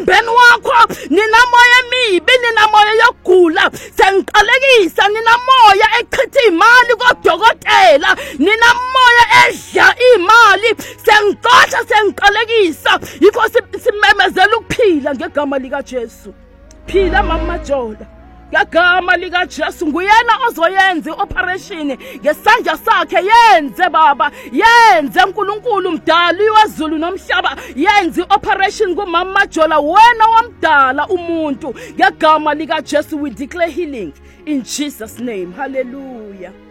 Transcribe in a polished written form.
emzimbeni wakho. Ninamoya emibi, ninamoya yokugula, sengiqalekisa. Ninamoya echitha imali kodokotela, ninamoya edla imali, sengixosha, sengiqalekisa. Yikho simemezela ukuphila ngegama lika Jesu. Phila Mama Jola ngegama lika Jesu. Nguyena ozoyenza ioperation ngesandla sakhe. Yenze Baba, yenze uNkulunkulu mdali wezulu nomhlaba, yenze ioperation kuMama Jola. Wena wamdala umuntu ngegama lika Jesu. We declare healing in Jesus name. Hallelujah.